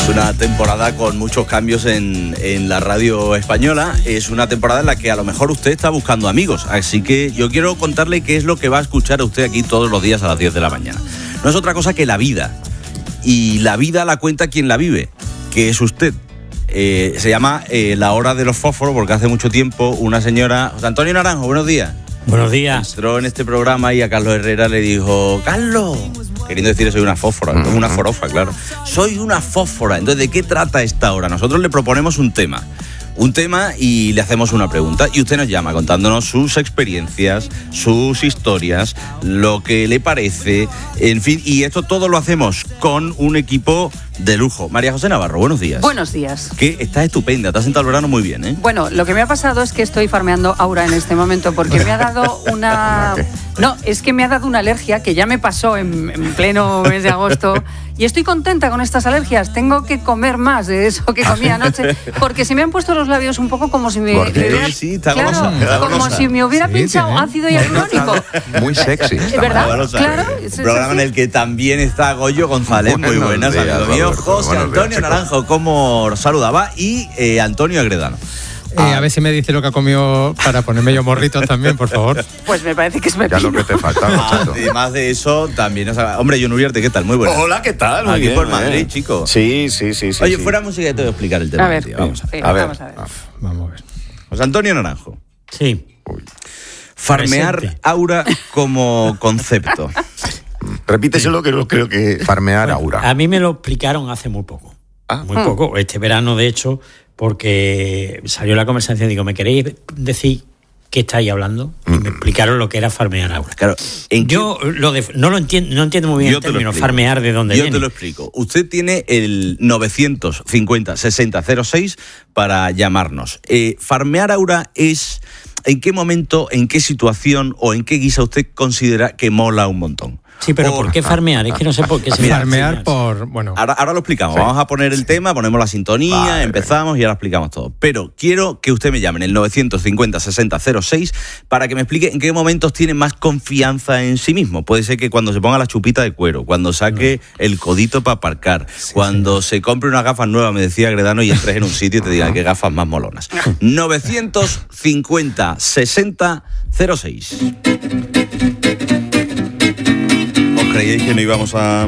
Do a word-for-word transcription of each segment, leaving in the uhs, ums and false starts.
Una temporada con muchos cambios en, en la radio española. Es una temporada en la que a lo mejor usted está buscando amigos. Así que yo quiero contarle qué es lo que va a escuchar usted aquí todos los días a las diez de la mañana. No es otra cosa que la vida. Y la vida la cuenta quien la vive, que es usted. Eh, se llama eh, La Hora de los Fósforos porque hace mucho tiempo una señora... José Antonio Naranjo, buenos días. Buenos días. Entró en este programa y a Carlos Herrera le dijo: Carlos, queriendo decir soy una fósfora, mm-hmm. una forofa, claro. Soy una fósfora. Entonces, ¿de qué trata esta hora? Nosotros le proponemos un tema. Un tema y le hacemos una pregunta. Y usted nos llama contándonos sus experiencias, sus historias, lo que le parece, en fin. Y esto todo lo hacemos con un equipo de lujo. María José Navarro, buenos días. Buenos días. Que estás estupenda, te has sentado el verano muy bien, ¿eh? Bueno, lo que me ha pasado es que estoy farmeando Aura en este momento porque me ha dado una... No, es que me ha dado una alergia que ya me pasó en, en pleno mes de agosto y estoy contenta con estas alergias. Tengo que comer más de eso que comí anoche porque se me han puesto los labios un poco como si me... me hubiera, sí, está claro, golosa, como golosa. si me hubiera Sí, pinchado tiene. ácido hialurónico. Muy sexy. ¿Verdad? Golosa. Claro. Un programa en el que también está Goyo González, muy Buenos buenas, días, amigo mío. Roberto. José Buenos Antonio días, Naranjo, como saludaba, y eh, Antonio Agredano. Eh, a ver si me dice lo que ha comido para ponerme yo morritos también, por favor. Pues me parece que es Ya pepino. lo que te falta, muchacho. Además de eso, también nos ha... Hombre, John Uriarte, ¿qué tal? Muy buenas. Hola, ¿qué tal? Muy Aquí bien, por eh. Madrid, chico. Sí, sí, sí, sí. Oye, sí. fuera música, te voy a explicar el tema. A ver, tío. Vamos a ver. sí, A ver. vamos a ver. Vamos a ver. José Antonio Naranjo. Sí. Farmear Presente. Aura como concepto. Repíteselo que no creo que... Farmear Aura. A mí me lo explicaron hace muy poco. Ah. Muy poco. Este verano, de hecho, porque salió la conversación. Digo, ¿me queréis decir qué estáis hablando? Y me explicaron lo que era farmear Aura. Claro, ¿en qué- Yo lo de, no lo entiendo, no entiendo muy bien Yo el te lo término explico. farmear de dónde Yo viene. te lo explico. Usted tiene el novecientos cincuenta sesenta cero seis para llamarnos. Eh, farmear Aura es... ¿En qué momento, en qué situación o en qué guisa usted considera que mola un montón? Sí, pero O- ¿por qué farmear? Es que no sé por qué se Mira, Farmear sí, por... Bueno, Ahora, ahora lo explicamos. Vamos a poner el tema, ponemos la sintonía, Vale, empezamos y ahora explicamos todo. Pero quiero que usted me llame en el novecientos cincuenta sesenta cero seis para que me explique en qué momentos tiene más confianza en sí mismo. Puede ser que cuando se ponga la chupita de cuero, cuando saque el codito para aparcar, cuando se compre unas gafas nuevas, me decía Agredano, y entres en un sitio y te digan qué gafas más molonas. novecientos cincuenta sesenta cero seis. ¿Os creíais que no íbamos a,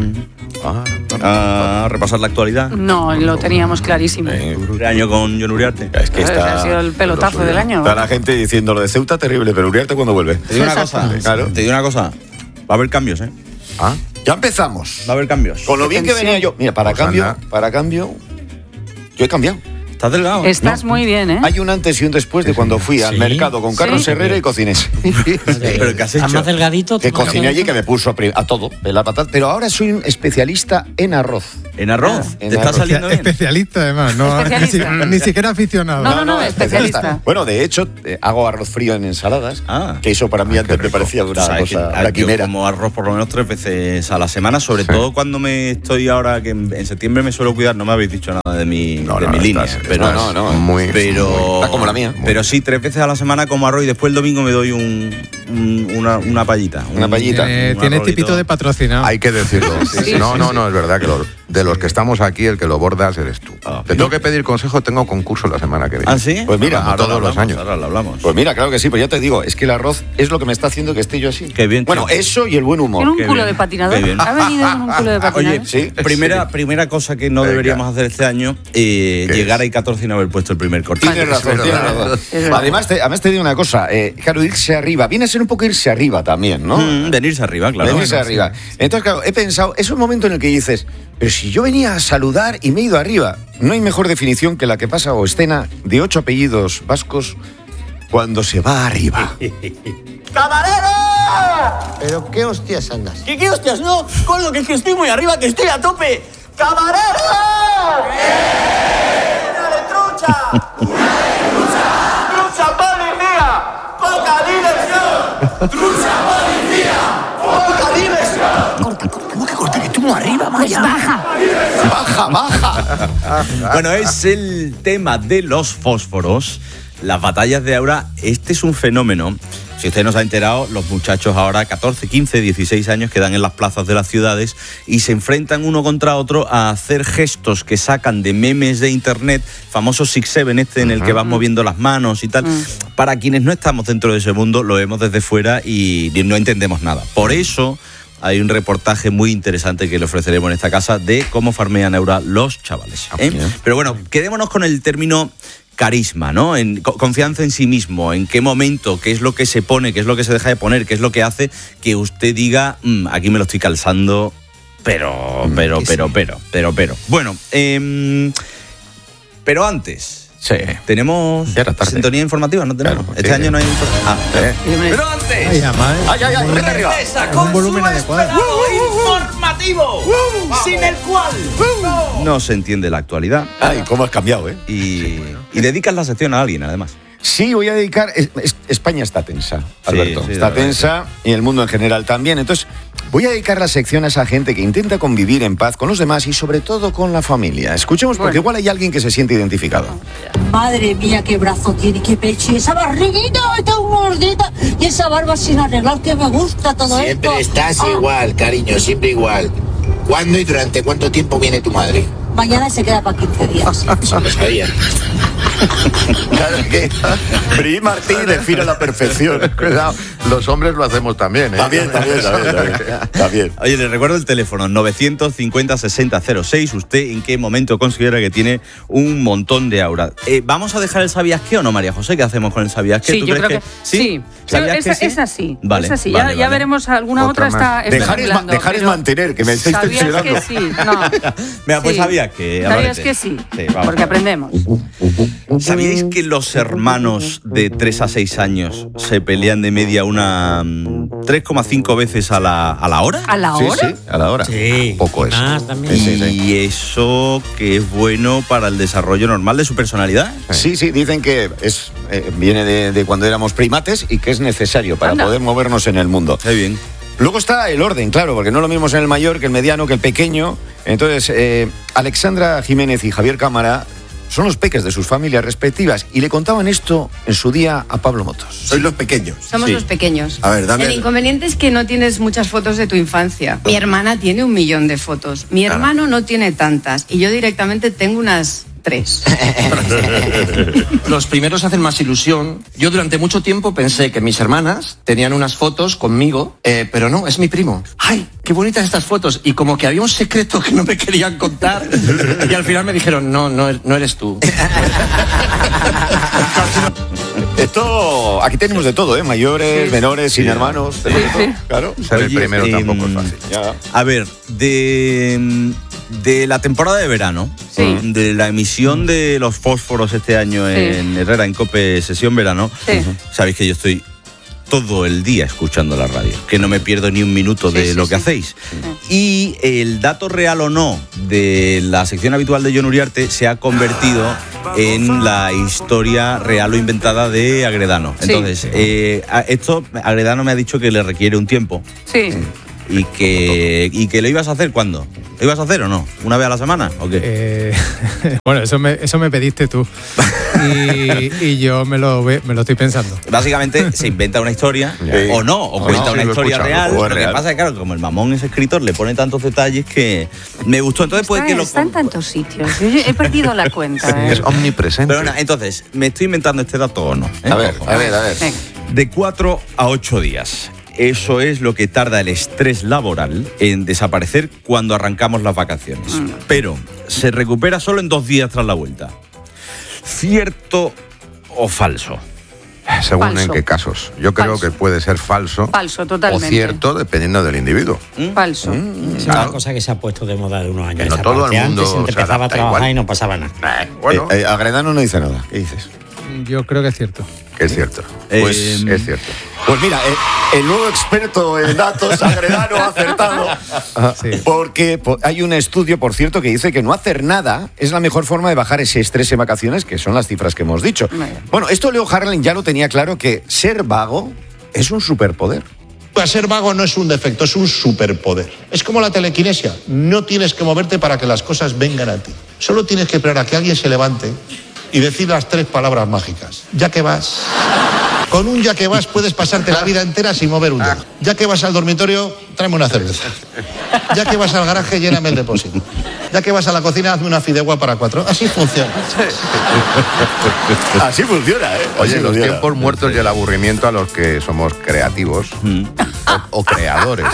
a repasar la actualidad? No, lo teníamos clarísimo. Eh, Un año con John Uriarte. es que Ese está... ha sido el pelotazo del año. Está la gente diciendo lo de Ceuta terrible, pero Uriarte cuando vuelve. Te digo una cosa, Claro. te digo una cosa. Va a haber cambios, ¿eh? Ah, ya empezamos. Va a haber cambios. Con lo bien que venía yo. Mira, para Pues cambio, anda. para cambio, yo he cambiado. Estás delgado. Estás No. muy bien, ¿eh? Hay un antes y un después de cuando fui al Sí. mercado con Carlos Sí. Herrera y cociné. Pero ¿qué has ¿Estás hecho? más delgadito? Que ¿Estás más cociné allí, delgadito? que me puso a, pri- a todo, de la patata. Pero ahora soy un especialista en arroz. En arroz. en ¿Te está arroz. saliendo bien? especialista además, no Especialista. Ni, ni siquiera aficionado. No, no, no, especialista. Bueno, de hecho, eh, hago arroz frío en ensaladas, Ah. que eso para mí Ah, antes qué me rico. parecía una ¿Sabes que cosa, yo una quimera. como arroz por lo menos tres veces a la semana, sobre Sí. todo cuando me estoy ahora, que en, en septiembre me suelo cuidar, no me habéis dicho nada de mi, No, de no, mi no, línea, estás- pero, no, no, no. Muy, pero, muy- Está como la mía. pero sí, tres veces a la semana como arroz y después el domingo me doy un, un- una, una pallita. Una un- pallita. Eh, un tiene arrolito. tipito de patrocinado. Hay que decirlo. Sí, no, sí, no, sí. no, es verdad que lo- de los que estamos aquí, el que lo bordas eres tú. Ah, Te tengo que pedir consejo, tengo concurso la semana que viene. ¿Ah, sí? Pues mira, Como ahora lo todos los hablamos, años. Ahora lo hablamos. Pues mira, claro que sí, pero ya te digo, es que el arroz es lo que me está haciendo que esté yo así. Qué bien, Bueno, tío. eso y el buen humor. Tiene un qué culo bien, de patinador. qué bien. Ha venido con un culo de patinador. Oye, Sí, primera, sí. primera cosa que no Venga. deberíamos hacer este año, eh, ¿Qué llegar es? a I catorce y no haber puesto el primer corte. Tienes razón, Es tienes verdad. razón. Es verdad. Además te, además te digo una cosa, eh, claro, irse arriba, viene a ser un poco irse arriba también, ¿no? Mm, venirse arriba, claro. Venirse Bueno, arriba. Entonces, claro, he pensado, es un momento en el que dices, pero si yo venía a saludar y me he ido arriba, no hay mejor definición que la que pasa o escena de ocho apellidos vascos cuando se va arriba. ¡Camarero! ¿Pero qué hostias andas? ¿Qué, qué hostias? No, con lo que es que estoy muy arriba, que estoy a tope. ¡Camarero! ¡Dale, trucha! ¡Trucha policía! ¡Poca diversión! ¡Trucha policía! ¡Poca diversión! Corta, corta, ¿cómo que corta? Que estoy muy arriba, Maya. Baja. ¡Baja, baja! Bueno, es el tema de los fósforos, las batallas de Aura. Este es un fenómeno. Si usted no se ha enterado, los muchachos ahora, catorce, quince, dieciséis años, quedan en las plazas de las ciudades y se enfrentan uno contra otro a hacer gestos que sacan de memes de internet, famoso six seven este en el que vas moviendo las manos y tal. Uh-huh. Para quienes no estamos dentro de ese mundo, lo vemos desde fuera y no entendemos nada. Por eso hay un reportaje muy interesante que le ofreceremos en esta casa de cómo farmean ahora los chavales, ¿eh? Pero bueno, quedémonos con el término carisma, ¿no? En confianza en sí mismo, en qué momento, qué es lo que se pone, qué es lo que se deja de poner, qué es lo que hace que usted diga, mmm, aquí me lo estoy calzando, pero, pero, pero, sí. pero, pero, pero. Bueno, eh, pero antes... Sí. ¿Tenemos sintonía informativa? ¿No tenemos? Claro, este sí, año sí. no hay... Ah, ¿Eh? Pero antes... Ay, ama, ¡Ay, ay, ay! ¡Ven arriba! Con un volumen su adecuado. esperado informativo, uh, sin el cual uh, no se entiende la actualidad. ¡Ay, cómo has cambiado, eh! Y, sí, bueno. y dedicas la sección a alguien, además. Sí, voy a dedicar... Es, es, España está tensa, Alberto. Sí, sí, está tensa y el mundo en general también. Entonces, voy a dedicar la sección a esa gente que intenta convivir en paz con los demás y sobre todo con la familia. Escuchemos, porque bueno. igual hay alguien que se siente identificado. Madre mía, qué brazo tiene, qué pecho, y esa barriguita está gordita, y esa barba sin arreglar, que me gusta todo siempre esto. Siempre estás ah. igual, cariño, siempre igual. ¿Cuándo y durante cuánto tiempo viene tu madre? Mañana se queda para quince días. Eso lo sabía. Claro que Bri Martí define la perfección. Cuidado, los hombres lo hacemos también, ¿eh? También, también, también, también, también. Oye, le recuerdo el teléfono novecientos cincuenta sesenta cero seis. ¿Usted en qué momento considera que tiene un montón de aura? Eh, ¿Vamos a dejar el sabías qué o no, María José? ¿Qué hacemos con el sabías qué? Sí, ¿Tú yo crees creo que, que sí? sí. ¿Sabías esa, que sí? Es así. Vale, es así. Vale, ya, vale. ya veremos, alguna otra, otra está... Dejar es, ma- dejar es mantener, que me estáis ¿sabías tensionando. que sí? No. Mira, pues sí. sabías que... ¿Sabías que sí? Sí, vamos. Porque aprendemos. ¿Sabíais que los hermanos de tres a seis años se pelean de media una tres coma cinco veces a la, a la hora? ¿A la Sí, hora? sí, a la hora. Sí. Poco eso. Más también. Y Sí, sí, sí. eso que es bueno para el desarrollo normal de su personalidad. Sí, sí, dicen que es eh, viene de, de cuando éramos primates y que es necesario para Anda. poder movernos en el mundo. Muy bien. Luego está el orden, claro, porque no lo mismo en el mayor que el mediano, que el pequeño. Entonces, eh, Alexandra Jiménez y Javier Cámara son los peques de sus familias respectivas y le contaban esto en su día a Pablo Motos. Sois los pequeños. Somos Sí. los pequeños. A ver, dame El el- inconveniente es que no tienes muchas fotos de tu infancia. Mi hermana tiene un millón de fotos. Mi Claro. hermano no tiene tantas. Y yo directamente tengo unas tres. Los primeros hacen más ilusión. Yo durante mucho tiempo pensé que mis hermanas tenían unas fotos conmigo, eh, pero no, es mi primo. ¡Ay, qué bonitas estas fotos! Y como que había un secreto que no me querían contar y al final me dijeron, no, no, no eres tú. Esto, aquí tenemos de todo, ¿eh? Mayores, Sí. menores, sin hermanos. Sí, sí. Claro. Ser el Oye, primero eh, tampoco es fácil. Ya. A ver, de, de la temporada de verano, Sí. de la emisión de los fósforos este año Sí. en Herrera, en COPE Sesión Verano, Sí. sabéis que yo estoy todo el día escuchando la radio, que no me pierdo ni un minuto Sí, de sí, lo que sí. hacéis. Y el dato real o no de la sección habitual de Jon Uriarte se ha convertido en la historia real o inventada de Agredano. Sí. Entonces, eh, a- esto Agredano me ha dicho que le requiere un tiempo. Sí. ¿Y que, ¿Y que lo ibas a hacer cuándo? ¿Lo ibas a hacer o no? ¿Una vez a la semana o qué? Eh, bueno, eso me, eso me pediste tú. Y, y yo me lo, ve- me lo estoy pensando. Básicamente se inventa una historia, Sí. o no, o O cuenta no, una sí lo he historia escuchado, real. o es Lo que real. pasa es que, claro, como el mamón es escritor, le pone tantos detalles que me gustó. Entonces puede Está, que lo... está en tantos sitios. Yo he perdido la cuenta. ¿eh? Es omnipresente. Pero bueno, entonces, ¿me estoy inventando este dato o no? ¿Eh? A ver, Ojo. a ver, a ver. Venga. De cuatro a ocho días. Eso es lo que tarda el estrés laboral en desaparecer cuando arrancamos las vacaciones. Mm. Pero se recupera solo en dos días tras la vuelta. ¿Cierto o falso? Según Falso. en qué casos. Yo creo Falso. que puede ser falso, Falso, o totalmente. cierto, dependiendo del individuo. Falso. Es una cosa que se ha puesto de moda de unos años. Que no esa todo parte. el mundo Antes se se empezaba a adapta trabajar igual. y no pasaba nada. Eh, bueno, Eh, eh, Agredano no dice nada. ¿Qué dices? Yo creo que es cierto. que es cierto. Pues, Eh, es cierto. Pues mira, eh, el nuevo experto en datos, Agredano, ha acertado. Sí. Porque po- hay un estudio, por cierto, que dice que no hacer nada es la mejor forma de bajar ese estrés en vacaciones, que son las cifras que hemos dicho. Muy bien. Bueno, esto Leo Harlan ya lo tenía claro, que ser vago es un superpoder. Pues ser vago no es un defecto, es un superpoder. Es como la telequinesia. No tienes que moverte para que las cosas vengan a ti. Solo tienes que esperar a que alguien se levante y decir las tres palabras mágicas. Ya que vas. Con un ya que vas puedes pasarte la vida entera sin mover un dedo. Ya que vas al dormitorio, tráeme una cerveza. Ya que vas al garaje, lléname el depósito. Ya que vas a la cocina, hazme una fideuá para cuatro. Así funciona. Así funciona, ¿eh? Oye, Así los funciona. tiempos muertos y el aburrimiento a los que somos creativos Mm. o, o creadores.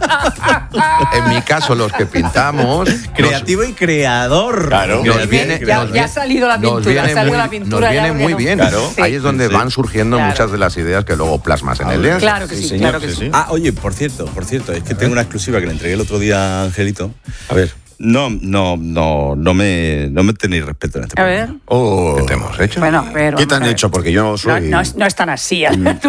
En mi caso, los que pintamos... Creativo y creador. Claro. Nos Bien, viene- ya, nos ya viene- ha salido la nos pintura, viene ha salido muy- la pintura. Nos viene ya, muy ya bien. no- Claro. Sí. Ahí es donde Sí. van surgiendo Claro. muchas de las ideas que luego plasmas en el lienzo. Claro que sí, claro que sí. Ah, oye, por cierto, por cierto, es que tengo una exclusiva que le entregué el otro día a Angelito. A ver. No, no, no, no me, no me tenéis respeto en este A programa. ver. Oh. ¿Qué te hemos hecho? Bueno, a ver. ¿Qué te han vamos a ver. hecho? Porque yo no No, soy... no, es- no es tan así, Alberto.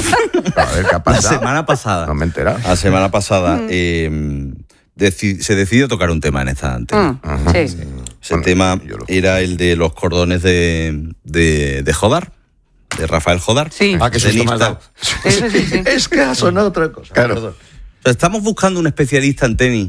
A ver, ¿qué ha La pasado? semana pasada. No me he enterado. La semana pasada eh, deci- se decidió tocar un tema en esta antena. Mm, sí. Ese Bueno, tema yo lo- era el de los cordones de, de, de Jodar, de Rafael Jodar. Sí. Ah, qué susto me has tenista. dado. Sí, sí, sí, sí. Es que ha sonado otra cosa. Claro. O sea, estamos buscando un especialista en tenis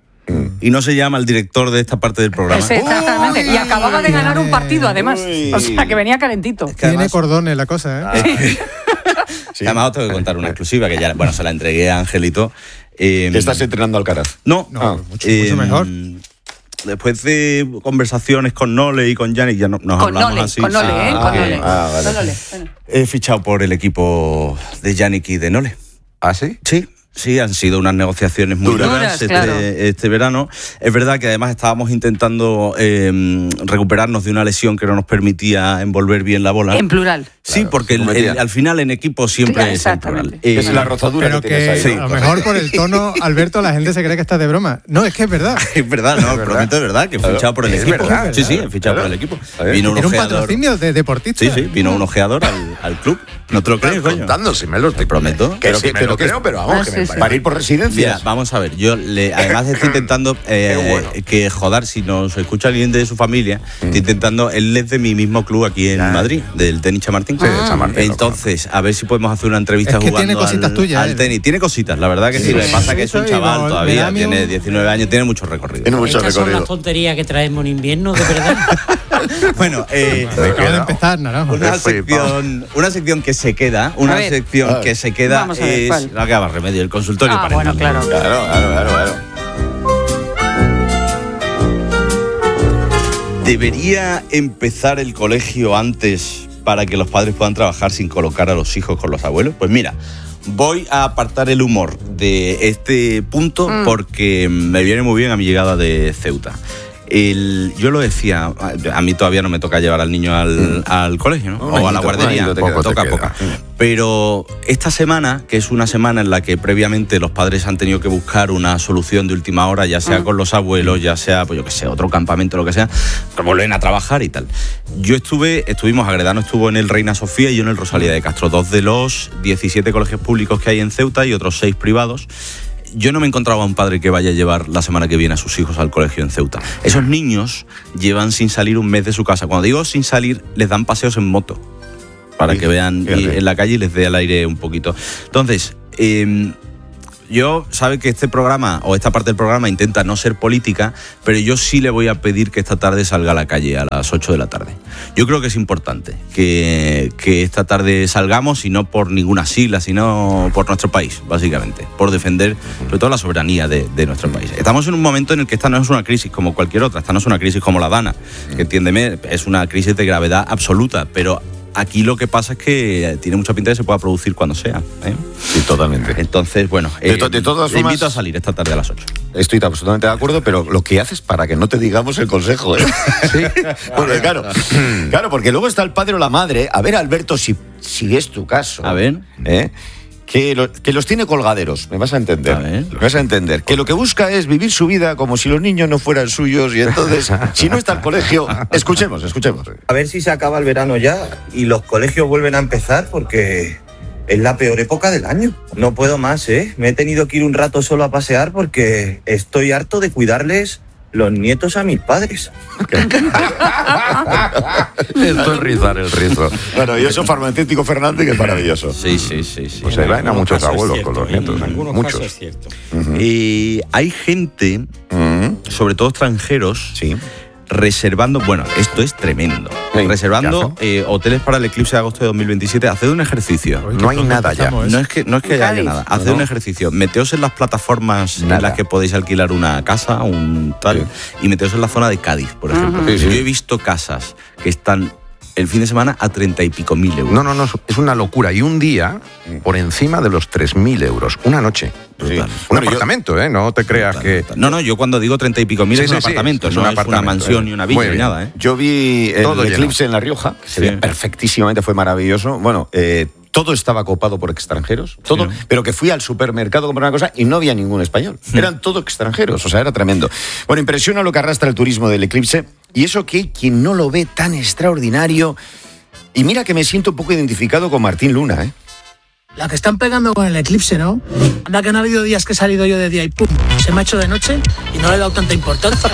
y no se llama el director de esta parte del programa. Ese, exactamente. Y acababa de ganar un partido, además. Uy. O sea, que venía calentito. Que Tiene además- cordones la cosa, ¿eh? Sí. Además, os tengo que contar una exclusiva que ya, bueno, se la entregué a Angelito. Eh, ¿Te estás entrenando al Alcaraz? No, No, Ah, mucho, mucho mejor. Después de conversaciones con Nole y con Yannick, ya no, nos Con hablamos Nole, así. con Nole, sí. ¿eh? Ah, Con Nole. ah, vale. Con Nole. Bueno. He fichado por el equipo de Yannick y de Nole. ¿Ah, sí? Sí. Sí, han sido unas negociaciones muy Duras. duras, Duras, este, claro. este verano. Es verdad que además estábamos intentando eh, recuperarnos de una lesión que no nos permitía envolver bien la bola. En plural. Sí, Claro, porque el- cometía. el- al final en equipo siempre Claro, es en exactamente. plural. Eh, Es la rozadura Pero que tienes que ahí. Sí, a lo mejor por el tono, Alberto, la gente se cree que estás de broma. No, es que es verdad. Es verdad, no, prometo de verdad que he fichado por el Es equipo. verdad, sí, sí, claro, he fichado claro. por el equipo. A ver. Vino un Tiene un ojeador. patrocinio de deportista. Sí, sí, vino un ojeador al, al club. ¿No te lo crees, coño? Contando, si me lo estoy prometo. Que Pero sí, que- me pero lo que- creo, pero vamos, Ah, que sí, me sí. parece. Para ir por Mira, residencias. vamos a ver, yo le, además estoy intentando eh, Qué bueno. que Jodar, si nos escucha alguien de su familia, estoy intentando, él es de mi mismo club aquí en Madrid, del tenis Chamartín. Sí, de Chamartín, lo Entonces, a ver si podemos hacer una entrevista Es que jugando tiene cositas al, tuyas, al ¿eh? tenis. Tiene cositas, la verdad que sí. Sí, Lo que pasa es que es eso un y chaval lo- me todavía, da a mí tiene un- diecinueve años, tiene mucho recorrido. Tiene mucho Estas son recorrido. las tonterías que traemos en invierno, de verdad. Bueno, eh, Me he Acaba de quedado. empezar, Naranjo. Una He flipado. sección, una sección que se queda, una A ver. sección A ver. que se queda Vamos a ver, es ¿cuál? no acaba remedio, el consultorio Ah, parental. bueno, claro. Claro, claro, claro, claro. ¿Debería empezar el colegio antes para que los padres puedan trabajar sin colocar a los hijos con los abuelos? Pues mira, voy a apartar el humor de este punto Mm. porque me viene muy bien a mi llegada de Ceuta. El- yo lo decía, a, a mí todavía no me toca llevar al niño al, al colegio, ¿no? Un o a la añito, guardería, un añito te poco, queda. toca Poco te poca. queda. Pero esta semana, que es una semana en la que previamente los padres han tenido que buscar una solución de última hora, ya sea Mm. con los abuelos, ya sea, pues yo qué sé, otro campamento, lo que sea, que vuelven a trabajar y tal. Yo estuve, estuvimos, Agredano estuvo en el Reina Sofía y yo en el Rosalía de Castro, dos de los diecisiete colegios públicos que hay en Ceuta y otros seis privados. Yo no me encontraba a un padre que vaya a llevar la semana que viene a sus hijos al colegio en Ceuta. Esos niños llevan sin salir un mes de su casa. Cuando digo sin salir, les dan paseos en moto para que vean y- Fíjate. en la calle y les dé al aire un poquito. Entonces, eh, yo sabe que este programa o esta parte del programa intenta no ser política, pero yo sí le voy a pedir que esta tarde salga a la calle a las ocho de la tarde. Yo creo que es importante que, que esta tarde salgamos y no por ninguna sigla, sino por nuestro país, básicamente, por defender sobre todo la soberanía de, de nuestro país. Estamos en un momento en el que esta no es una crisis como cualquier otra, esta no es una crisis como la Dana, que entiéndeme, es una crisis de gravedad absoluta, pero aquí lo que pasa es que tiene mucha pinta de que se pueda producir cuando sea. ¿eh? Sí, totalmente. Entonces, bueno, De to- de todas le formas- invito a salir esta tarde a las ocho. Estoy absolutamente de acuerdo, pero lo que haces para que no te digamos el consejo, ¿eh? Sí. Porque claro, claro, porque luego está el padre o la madre. A ver, Alberto, si, si es tu caso. A ver. ¿eh? Que, lo- que los tiene colgaderos, me vas a entender. A ver. Me vas a entender. Que lo que busca es vivir su vida como si los niños no fueran suyos y entonces, si no está el colegio, escuchemos, escuchemos. A ver si se acaba el verano ya y los colegios vuelven a empezar porque es la peor época del año. No puedo más, ¿eh? Me he tenido que ir un rato solo a pasear porque estoy harto de cuidarles los nietos a mis padres. Esto es rizar el rizo. Bueno, y eso farmacéutico Fernández, que es maravilloso. Sí, sí, sí. sí. Pues se traen a muchos casos es abuelos cierto, con los en nietos, ¿eh? algunos Muchos. casos es cierto. Y hay gente, Mm, sobre todo extranjeros, sí. reservando, bueno, esto es tremendo, Sí, reservando eh, hoteles para el eclipse de agosto de dos mil veintisiete. Haced un ejercicio. No hay nada ya. No es que, no es que haya Cádiz. nada. Haced No. un ejercicio. Meteos en las plataformas Nada. en las que podéis alquilar una casa, un tal, Sí. y meteos en la zona de Cádiz, por ejemplo. Ujú. Sí, sí. Yo he visto casas que están el fin de semana a treinta y pico mil euros. No, no, no, es una locura. Y un día por encima de los tres mil euros. Una noche. Brutal. Un Bueno, yo- apartamento, ¿eh? No te creas que... No, no, yo cuando digo treinta y pico mil Sí, es sí, un sí, apartamento, es no un es una apartamento, mansión eh. ni una Muy villa ni bien. nada, ¿eh? Yo vi el Todo lleno. eclipse en La Rioja, que se veía Sí. perfectísimamente, fue maravilloso. Bueno, eh, todo estaba copado por extranjeros, todo, Sí. pero que fui al supermercado a comprar una cosa y no había ningún español. Eran todo extranjeros, o sea, era tremendo. Bueno, impresiona lo que arrastra el turismo del eclipse y eso que hay quien no lo ve tan extraordinario. Y mira que me siento un poco identificado con Martín Luna, ¿eh? La que están pegando con el eclipse, ¿no? Anda que no ha habido días que he salido yo de día y ¡pum! Se me ha hecho de noche y no le he dado tanta importancia.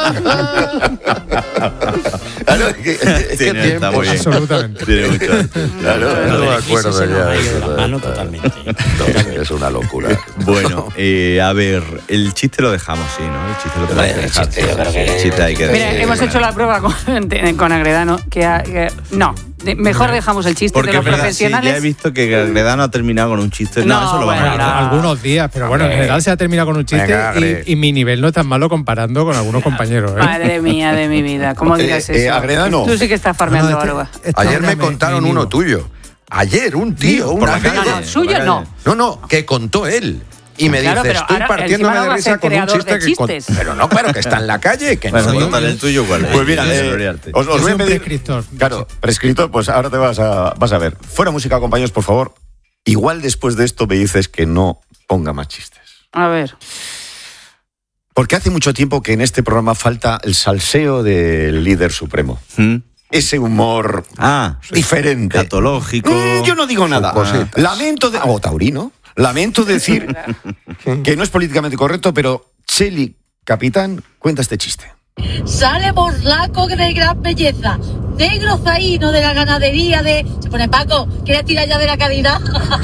Claro, es que, es que Tiene- está muy bien. Absolutamente. Tiene mucho. claro, No me El eclipse acuerdo se nos ya. ha ido de eso, la mano totalmente. Es una locura. Bueno, eh, a ver, el chiste lo dejamos, sí, ¿no? El chiste lo tenemos que dejar. chiste, yo creo que- El chiste hay que Mira, dejar. hemos hecho la prueba con, con Agredano, que, ha- que- no, de- mejor dejamos el chiste Porque de es los verdad, sí, profesionales. ya he visto que Gredano ha terminado con un chiste. No, No, eso lo vamos bueno, a quitar. no. Algunos días, pero bueno, en general se ha terminado con un chiste Venga, Gre. y, y mi nivel no es tan malo comparando con algunos compañeros. ¿eh? Madre mía de mi vida, ¿cómo Eh, digas eh, eso? Agredano. Tú sí que estás farmeando No, este- algo. esta Ayer hora me contaron me uno inhibo. tuyo. Ayer, un tío, Por una la calle. No, no, Por suyo la no. No, no, que contó él. Y me Claro, dice, pero estoy ahora partiéndome encima de va a risa ser con un creador chiste de que... con- chistes. Pero no, claro, que está en la calle. Que Bueno, no. cuéntale el tuyo, ¿cuál es? Pues mira, Yo eh, quiero oírte. os, os Yo voy soy a un pedir. prescriptor. Claro, prescriptor, pues ahora te vas a, vas a ver. Fuera música, compañeros, por favor. Igual después de esto me dices que no ponga más chistes. A ver. Porque hace mucho tiempo que en este programa falta el salseo del líder supremo. ¿Mm? Ese humor Ah, diferente. catológico. Mm, yo no digo nada. cositas. Lamento de. O taurino. Lamento decir que no es políticamente correcto, pero Cheli, capitán, cuenta este chiste. Sale morlaco de gran belleza, negro zaíno de la ganadería de... Se pone Paco, ¿quieres tirar ya de la cadena?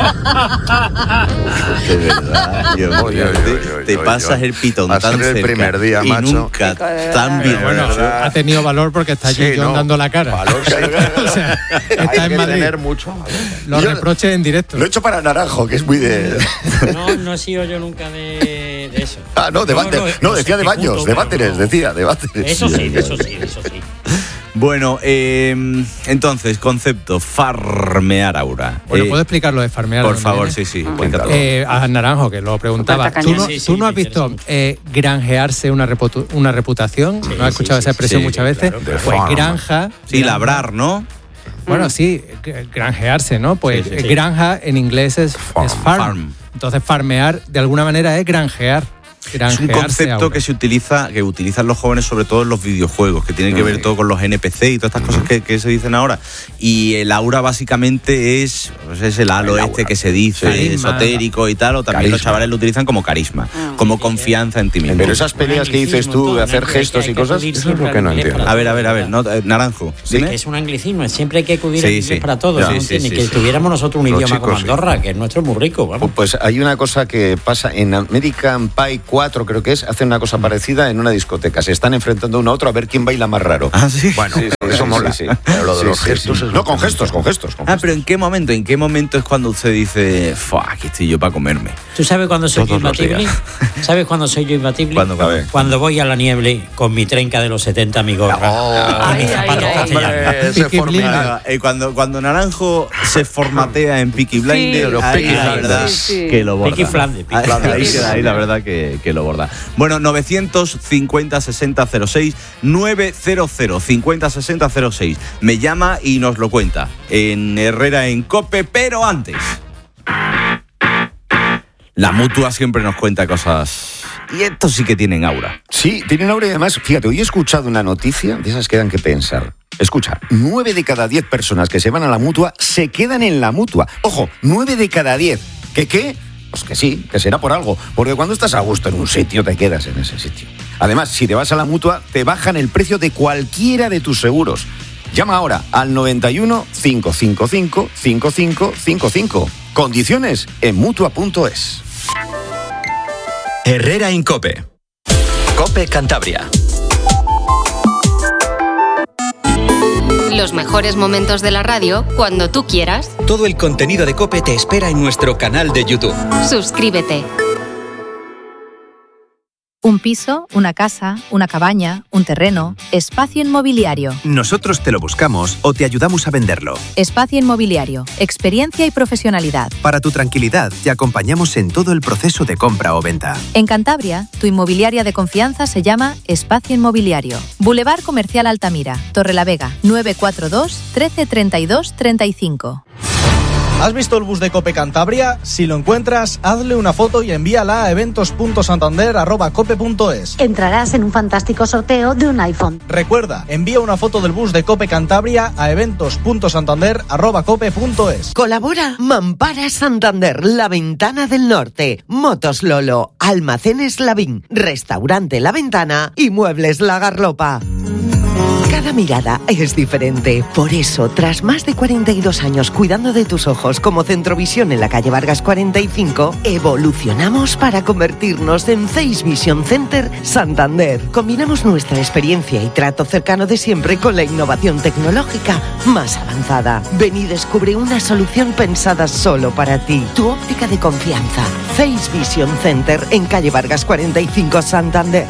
De verdad, Dios mío, Oye, oye, te, oye, te oye, pasas oye. el pitón Va a tan ser el cerca primer día, y macho. nunca tan Pero bien. bueno, ha tenido valor porque está allí Sí, John no. dando la cara. Valor que hay, O sea, hay está en que Madrid. tener mucho valor. Los Yo- reproches en directo. Lo he hecho para Naranjo, que es muy de. No, no he sido yo nunca de, de eso. Ah, no, de váter. No, decía de ejecuto, baños, de pero váteres, no. decía, de váteres. Eso sí, eso sí, eso sí. Bueno, eh, entonces, concepto, farmear aura. Bueno, Eh, ¿puedo explicar lo de farmear? Por dónde favor, viene? sí, sí, cuéntalo. Eh, a Naranjo, que lo preguntaba. Tanta ¿Tú caña. no, Sí, sí, tú no me has visto interesa eh, granjearse una, reputu- una reputación? ¿No has escuchado sí, esa sí, expresión sí, muchas veces? claro, claro. Pues Farm. granja. Sí, granja- labrar, ¿no? Bueno, sí, g- granjearse, ¿no? Pues Sí, sí, eh, sí. granja en inglés es es farm. Farm. Entonces, farmear de alguna manera es granjear. Es un Granjearse concepto aura. que se utiliza, que utilizan los jóvenes sobre todo en los videojuegos, que tiene que ver todo con los N P C y todas estas cosas que, que se dicen ahora. Y el aura básicamente es, pues es el halo El este aura. que se dice, Carisma. esotérico y tal, o también los Carisma. chavales lo utilizan como carisma, como confianza en ti mismo. Pero esas peleas que dices tú de hacer gestos y cosas. Eso es lo que no entiendo. A ver, a ver, a ver, no, eh, Naranjo, Sí, dime. que es un anglicismo, siempre hay que acudir Sí, al inglés sí. para todos, Ya. ¿no? Sí, sí, ¿Entiendes? sí, que sí. tuviéramos nosotros un Los idioma chicos, como sí. Andorra, que el nuestro es muy rico, vamos. Pues hay una cosa que pasa en American Pie cuatro, creo que es, hacen una cosa parecida en una discoteca. Se están enfrentando uno a otro a ver quién baila más raro. Ah, sí. Bueno, Sí, sí, eso sí, mola. sí, sí. Pero lo de Sí, los sí, gestos sí. es No, lo con que gestos, con gestos. con Ah, gestos. pero ¿en qué momento? ¿En qué momento es cuando usted dice, "Fua, aquí estoy yo para comerme"? ¿Tú sabes cuándo soy yo Todos los imbatible? días. ¿Sabes cuándo soy yo imbatible? ¿Cuándo, a ver? Cuando voy a la nieve con mi trenca de los setenta, mi gorra. Oh, y mis zapatos ay, ay. castellanos. ese Peaky formidable. Nada, eh, cuando, cuando Naranjo se formatea en Peaky Blinders, los ahí Peaky la Blinders. verdad Sí, sí. que lo borda. Peaky Flanders, Peaky Ahí- Flanders. Ahí queda ahí la verdad que, que lo borda. Bueno, novecientos cincuenta sesenta cero seis, novecientos cincuenta sesenta cero seis. Me llama y nos lo cuenta en Herrera en Cope, pero antes. La Mutua siempre nos cuenta cosas. Y estos sí que tienen aura. Sí, tienen aura y además, fíjate, hoy he escuchado una noticia de esas que dan que pensar. Escucha, nueve de cada diez personas que se van a la Mutua se quedan en la Mutua. Ojo, nueve de cada diez. ¿Qué qué? Pues que sí, que será por algo. Porque cuando estás a gusto en un sitio, te quedas en ese sitio. Además, si te vas a la Mutua, te bajan el precio de cualquiera de tus seguros. Llama ahora al noventa y uno, cinco cinco cinco, cinco cinco cinco cinco. Condiciones en Mutua punto es. Herrera en Cope. Cope Cantabria. Los mejores momentos de la radio cuando tú quieras. Todo el contenido de COPE te espera en nuestro canal de YouTube. Suscríbete. Un piso, una casa, una cabaña, un terreno, espacio inmobiliario. Nosotros te lo buscamos o te ayudamos a venderlo. Espacio inmobiliario, experiencia y profesionalidad. Para tu tranquilidad, te acompañamos en todo el proceso de compra o venta. En Cantabria, tu inmobiliaria de confianza se llama Espacio Inmobiliario. Boulevard Comercial Altamira, Torrelavega, nueve cuatro dos, trece treinta y dos, treinta y cinco. ¿Has visto el bus de Cope Cantabria? Si lo encuentras, hazle una foto y envíala a eventos punto santander arroba cope punto es. Entrarás en un fantástico sorteo de un iPhone. Recuerda, envía una foto del bus de Cope Cantabria a eventos punto santander arroba cope punto es. Colabora Mampara Santander, La Ventana del Norte, Motos Lolo, Almacenes Lavín, Restaurante La Ventana y Muebles La Garlopa. Cada mirada es diferente. Por eso, tras más de cuarenta y dos años cuidando de tus ojos como Centrovisión en la calle Vargas cuarenta y cinco, evolucionamos para convertirnos en Face Vision Center Santander. Combinamos nuestra experiencia y trato cercano de siempre con la innovación tecnológica más avanzada. Ven y descubre una solución pensada solo para ti. Tu óptica de confianza. Face Vision Center en calle Vargas cuarenta y cinco, Santander.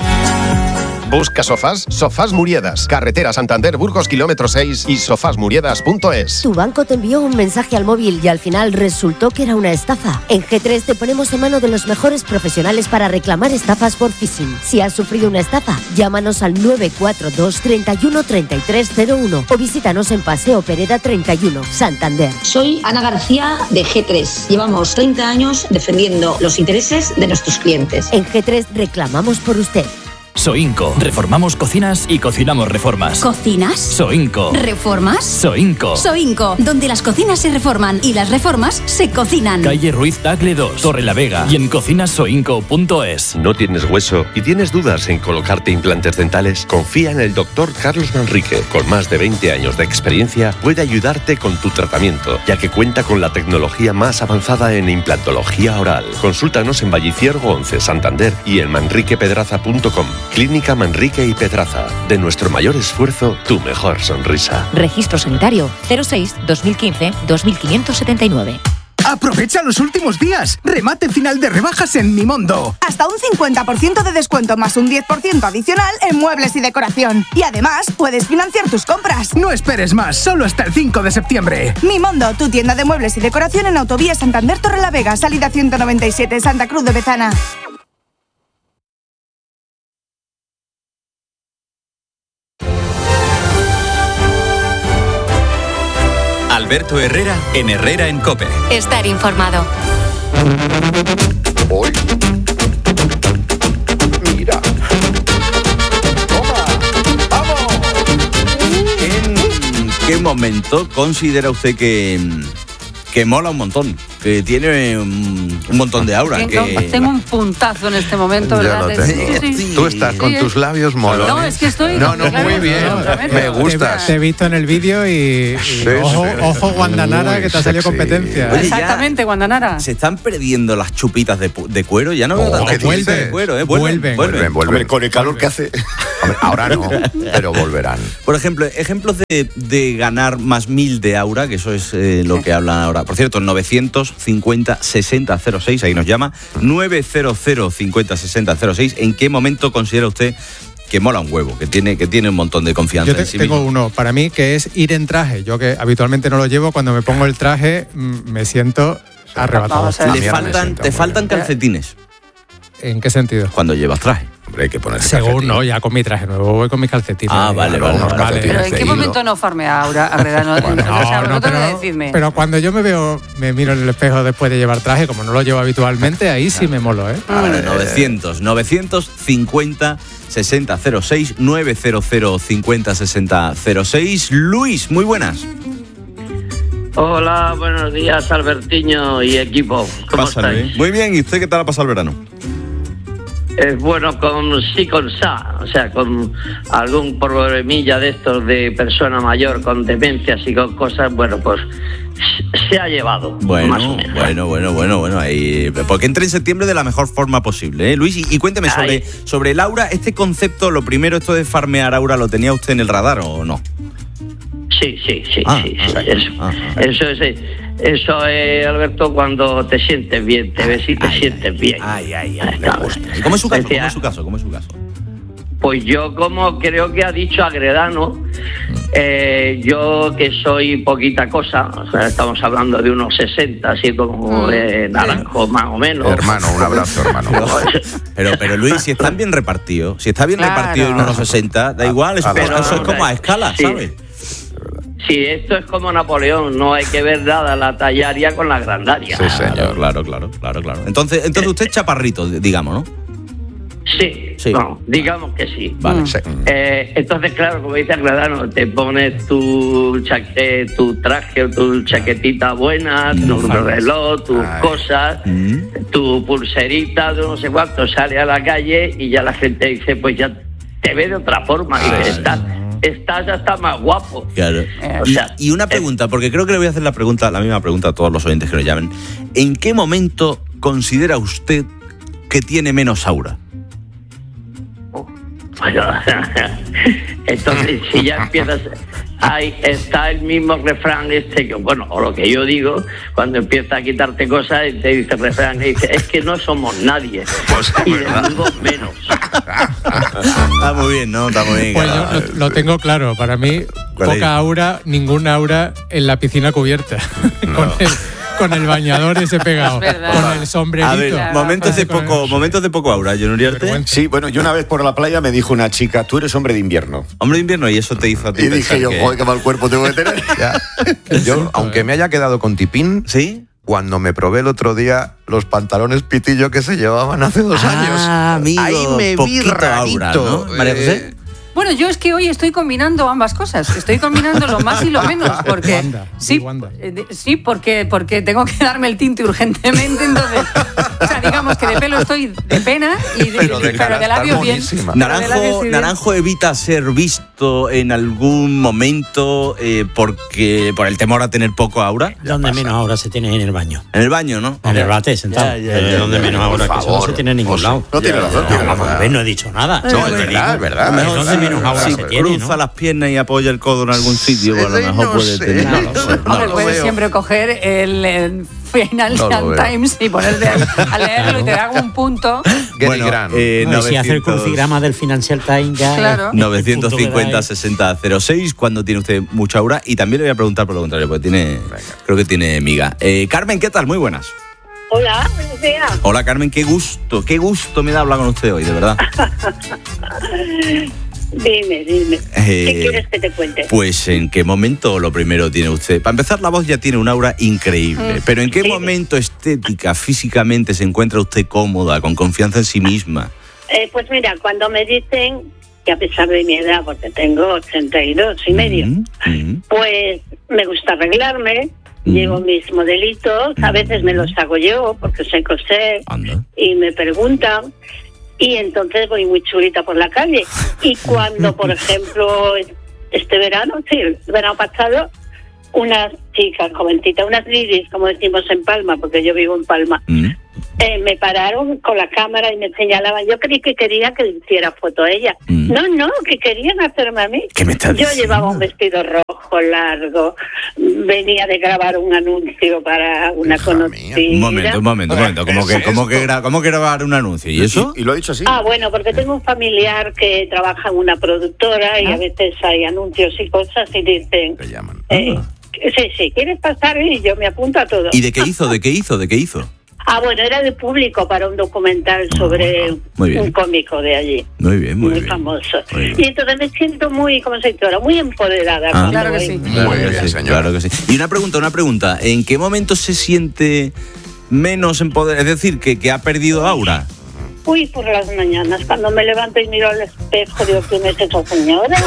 Busca sofás, Sofás Muriedas, carretera Santander Burgos kilómetro seis y sofás muriedas punto es. Tu banco te envió un mensaje al móvil y al final resultó que era una estafa. En G tres te ponemos en mano de los mejores profesionales para reclamar estafas por phishing. Si has sufrido una estafa, llámanos al nueve cuatro dos, treinta y uno, treinta y tres cero uno o visítanos en Paseo Pereda treinta y uno, Santander. Soy Ana García de G tres. Llevamos treinta años defendiendo los intereses de nuestros clientes. En G tres reclamamos por usted. Soinco. Reformamos cocinas y cocinamos reformas. ¿Cocinas? Soinco. ¿Reformas? Soinco. Soinco, donde las cocinas se reforman y las reformas se cocinan. Calle Ruiz Tagle dos, Torrelavega y en cocinas soinco punto es. ¿No tienes hueso y tienes dudas en colocarte implantes dentales? Confía en el doctor Carlos Manrique. Con más de veinte años de experiencia, puede ayudarte con tu tratamiento, ya que cuenta con la tecnología más avanzada en implantología oral. Consúltanos en Valliciergo once, Santander y en manrique pedraza punto com. Clínica Manrique y Pedraza. De nuestro mayor esfuerzo, tu mejor sonrisa. Registro sanitario cero seis dos mil quince dos mil quinientos setenta y nueve. ¡Aprovecha los últimos días! ¡Remate final de rebajas en Mimondo! Hasta un cincuenta por ciento de descuento más un diez por ciento adicional en muebles y decoración. Y además, puedes financiar tus compras. No esperes más, solo hasta el cinco de septiembre. Mimondo, tu tienda de muebles y decoración en Autovía Santander Torrelavega, salida ciento noventa y siete, Santa Cruz de Bezana. Alberto Herrera en Herrera en COPE. Estar informado. Hoy. Mira. Toma. Vamos. ¿En qué momento considera usted que, que mola un montón? Que tiene un, un montón de aura. Tengo, que... tengo un puntazo en este momento, ¿verdad? Yo lo tengo. Sí, sí, sí. Tú estás Sí, con es- tus labios molones. No, es que estoy... No, no, claro, muy bien. absolutamente. Me gustas. Te he visto en el vídeo y, y Sí, ojo, sí. ojo Guandanara, Muy que te ha salido sexy. competencia. Oye, ya Exactamente, Guandanara. se están perdiendo las chupitas de, pu- de cuero. Ya no veo Oh, tantas ¿qué chupitas dices? de cuero, ¿eh? Vuelven, Vuelven. vuelven. Vuelven, vuelven. Hombre, con el calor que hace. Hombre, ahora no, pero volverán. Por ejemplo, ejemplos de, de ganar más mil de aura, que eso es eh, lo que hablan ahora. Por cierto, novecientos cincuenta sesenta cero seis, ahí nos llama. novecientos cincuenta sesenta cero seis. ¿En qué momento considera usted que mola un huevo, que tiene, que tiene un montón de confianza Yo te- en sí tengo mismo? uno para mí que es ir en traje. Yo que habitualmente no lo llevo, cuando me pongo el traje mm, me siento arrebatado. Vamos a ver. Le También me faltan, siento te muy faltan bien. calcetines ¿En qué sentido? cuando llevas traje. Hombre, hay que ponerse Según calcetín. no, ya con mi traje nuevo voy con mis calcetines. Ah, vale, Claro, vale, unos vale. calcetines Pero ¿en de qué hilo. momento no farmea Aura Herrera? No, Bueno, o sea, no, vosotros pero, decidme. pero cuando yo me veo, me miro en el espejo después de llevar traje, como no lo llevo habitualmente, ahí sí me molo, ¿eh? Vale, novecientos, novecientos cincuenta sesenta cero seis, novecientos cincuenta sesenta cero seis. Luis, muy buenas. Hola, buenos días, Albertiño y equipo. ¿Cómo Pásale, estáis? ¿eh? Muy bien, ¿y usted qué tal ha pasado el verano? Es bueno con sí, con sa, o sea, con algún problemilla de estos de persona mayor, con demencias y con cosas, bueno, pues se ha llevado, más o Bueno, menos. bueno, bueno, bueno, bueno, ahí, porque entre en septiembre de la mejor forma posible, ¿eh? Luis, y, y cuénteme sobre, Ahí. sobre el aura, este concepto, lo primero, esto de farmear aura, ¿lo tenía usted en el radar o no? Sí, sí, sí, Ah, sí, ah, sí, ah, eso, ah, ah. eso es, eso es, Alberto, cuando te sientes bien, te ves y te Ay, sientes ay, bien. Ay, ay, ay, me gusta. ¿Y cómo es su caso? Decía- ¿Cómo es su caso? ¿Cómo es su caso? Pues yo, como creo que ha dicho Agredano, eh, yo que soy poquita cosa, o sea, estamos hablando de unos sesenta, así como eh, naranjo más o menos. Hermano, un abrazo, hermano. Pero, pero Luis, si están bien repartidos, si está bien Claro. repartido en unos sesenta, da igual, eso, Pero- eso es como a escala, Sí. ¿sabes? Sí, esto es como Napoleón, no hay que ver nada la tallaria con la grandaria. Claro, claro, claro, claro, claro. Entonces, entonces usted es chaparrito, digamos, ¿no? Sí, Sí. no, digamos que sí. Vale, sí. Eh, entonces, claro, como dice Agredano, te pones tu, cha- eh, tu traje o tu chaquetita buena, tu reloj, tus cosas, tu pulserita, de no sé cuánto, sale a la calle y ya la gente dice, pues ya te ve de otra forma, y dice, estás, estás hasta más guapo. Claro. O Y, sea, y una pregunta, porque creo que le voy a hacer la pregunta, la misma pregunta a todos los oyentes que nos llamen. ¿En qué momento considera usted que tiene menos aura? Bueno, entonces si ya empiezas, ahí está el mismo refrán este que, bueno, o lo que yo digo, cuando empieza a quitarte cosas, te dice el refrán, y dice, es que no somos nadie, y de luego menos. Está muy bien, ¿no? Está muy bien. Pues claro. yo lo, lo tengo claro. Para mí, ¿Cuál es? poca aura, ninguna aura en la piscina cubierta. con, el, con el bañador ese pegado. Es verdad. Con el sombrerito. A ver, momentos de poco, momentos de poco aura, John Uriarte. Sí, bueno, yo una vez por la playa me dijo una chica, tú eres hombre de invierno. Hombre de invierno, y eso te hizo a ti Y dije pensar yo, que- joder, qué mal cuerpo tengo que tener. Ya. Yo, aunque me haya quedado con tipín, ¿sí? Cuando me probé el otro día los pantalones pitillo que se llevaban hace dos años. Ah, amigo, ahí me vi poquito rarito. aura, ¿no? María José. Bueno, yo es que hoy estoy combinando ambas cosas. Estoy combinando lo más y lo menos. Porque Wanda, sí, Wanda. eh, de- sí porque, porque tengo que darme el tinte urgentemente. Entonces, o sea, digamos que de pelo estoy de pena y de, Pero de pero cara de estás labios bien. monísima. Pero de labios Naranjo, sí bien. Naranjo evita ser visto en algún momento eh, porque por el temor a tener poco aura. Donde menos aura se tiene en el baño. En el baño, ¿no? En el bate, sentado. Ya, ya, ya, Eh, donde ya, menos ya, aura, por que eso no favor. se tiene en ningún José. lado. No tiene razón, No, tiene vamos razón. a ver, no he dicho nada. No, Yo es te verdad, digo, es verdad. a lo mejor donde menos aura Si se tiene, cruza ¿no? las piernas y apoya el codo en algún sitio, pues a lo Ese mejor no puede sé. tener. No lo sé. Hombre, lo puedes veo. siempre coger el, el Financial No lo veo. Times y ponerte a leerlo y te da un punto. Bueno, eh, No, y si hace el novecientos crucigrama del Financial Times ya... Claro. novecientos el punto que da cincuenta ahí. sesenta cero seis cuando tiene usted mucha aura. Y también le voy a preguntar por lo contrario, porque tiene, creo que tiene miga. Eh, Carmen, ¿qué tal? Muy buenas. Hola, buenos días. Hola Carmen, qué gusto, qué gusto me da hablar con usted hoy, de verdad. Dime, dime. Eh, ¿Qué quieres que te cuente? Pues en qué momento lo primero tiene usted. Para empezar, la voz ya tiene un aura increíble. Mm. Pero en qué Sí. momento estética, físicamente se encuentra usted cómoda, con confianza en sí misma. Eh, pues mira, cuando me dicen que a pesar de mi edad, porque tengo ochenta y dos y medio, Mm, pues me gusta arreglarme, llevo mis modelitos, a veces me los hago yo porque sé coser y me preguntan. Y entonces voy muy chulita por la calle. Y cuando, por ejemplo, este verano, sí, el verano pasado, unas chicas jovencitas, unas ladies, como decimos en Palma, porque yo vivo en Palma, eh, me pararon con la cámara y me señalaban. Yo creí que quería que le hiciera foto a ella. No, no, que querían hacerme a mí. ¿Qué me estás Yo diciendo? llevaba un vestido rojo, largo, venía de grabar un anuncio para una conocida. Un momento, un momento, un momento. ¿Cómo que, cómo que, gra- cómo que grabar un anuncio? ¿Y eso? ¿Y lo ha dicho así? Ah, bueno, porque tengo un familiar que trabaja en una productora y a veces hay anuncios y cosas y dicen... eh, sí, sí, ¿quieres pasar? Y yo me apunto a todo. ¿Y de qué hizo? ¿De qué hizo? ¿De qué hizo? Ah, bueno, era de público para un documental sobre Muy bien. un cómico de allí, Muy bien, muy muy, bien. famoso. Muy bien. Y entonces me siento muy, como se dice ahora, muy empoderada. Ah. cuando Claro que voy. sí. Claro que sí, claro que sí. Y una pregunta, una pregunta. ¿En qué momento se siente menos empoderada? Es decir, que, que ha perdido aura. Uy, por las mañanas, cuando me levanto y miro al espejo, digo, ¿quién es esa señora?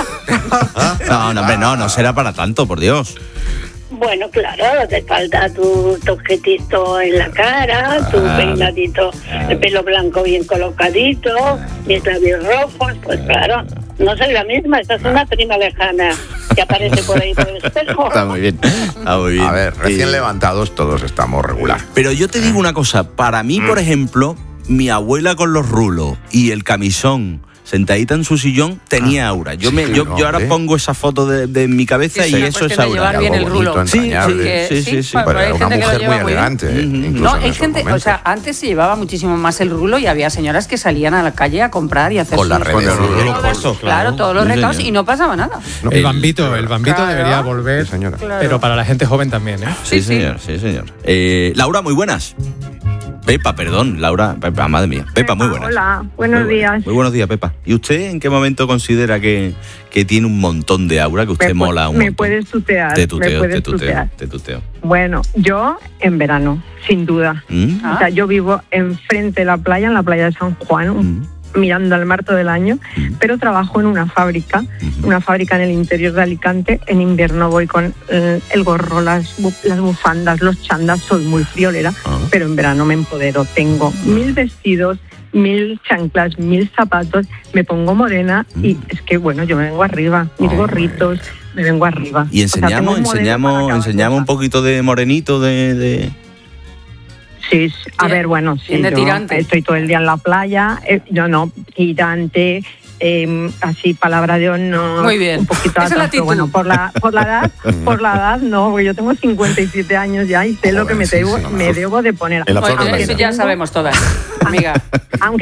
No, no, hombre, no, no será para tanto, por Dios. Bueno, claro, te falta tu toquetito en la cara, tu Claro. peinadito, el pelo blanco bien colocadito, mis labios rojos, pues claro, no soy la misma, esa es una prima lejana que aparece por ahí por el espejo. Está muy bien. Está muy bien. A ver, recién Eh, levantados todos estamos regular. Pero yo te digo una cosa. Para mí, por ejemplo, mi abuela con los rulos y el camisón sentadita en su sillón, tenía aura. Yo, me, yo, yo ahora pongo esa foto de, de mi cabeza Sí, y sí, eso es cuestión de aura. llevar bien el rulo. Sí, Que- sí, sí, sí, sí. bueno, hay una gente que lo mujer lleva muy muy bien. elegante. incluso No, en hay esos gente, o momentos. sea, antes se llevaba muchísimo más el rulo y había señoras que salían a la calle a comprar y a hacer Con las sus- redes. todos- Con el rulo claro, claro, todos los Sí, recados señor. y no pasaba nada. El bambito, el bambito Claro. debería volver, Claro. pero para la gente joven también, ¿eh? Sí, señor, sí, señor. Eh, Laura, muy buenas. Pepa, perdón, Laura, Pepa, madre mía. Pepa, muy buenas. Hola, buenos Muy buenas. días. Muy buenos días, Pepa. ¿Y usted en qué momento considera que, que tiene un montón de aura, que usted Me pu- mola un me montón? puedes tutear. Te me tuteo, puedes te tuteo, tutear. te tuteo. Bueno, yo en verano, sin duda. ¿Mm? O sea, yo vivo enfrente de la playa, en la playa de San Juan, mirando al mar todo el año, pero trabajo en una fábrica, una fábrica en el interior de Alicante. En invierno voy con eh, el gorro, las, bu- las bufandas, los chandas, soy muy friolera, pero en verano me empodero. Tengo mil vestidos, mil chanclas, mil zapatos, me pongo morena y es que, bueno, yo me vengo arriba, mis gorritos, me vengo arriba. Y O sea, tengo enseñamos, un modelo para enseñamos, cada enseñamos un poquito de morenito, de... de... Sí, sí. a ver, bueno, sí, bien de yo tirante. estoy todo el día en la playa, eh, yo no, tirante, eh, así palabra de honor, Muy bien. un poquito Esa es la atrás, pero actitud. bueno, por la, por la edad, por la edad no, porque yo tengo cincuenta y siete años ya y sé lo que me debo, me debo de poner. En la flor de la Aunque vida. Eso ya tengo- sabemos todas, amiga. aunque,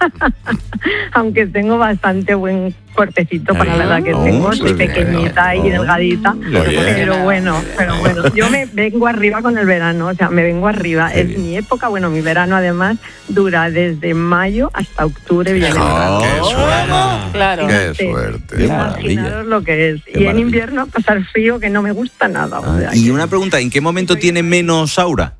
aunque tengo bastante buen cuerpecito para la edad que Oh, tengo, muy soy bien. pequeñita y delgadita, bien. pero bueno, pero bueno, yo me vengo arriba con el verano, o sea, me vengo arriba. Qué Es bien. mi época, bueno, mi verano además dura desde mayo hasta octubre, viene el verano. ¡Qué suerte! Claro. ¡Qué Sí. suerte! Qué maravilla. Imaginaros lo que es. Qué Y en maravilla. invierno pasar frío que no me gusta nada. O sea, Y una pregunta, ¿en qué momento tiene menos aura?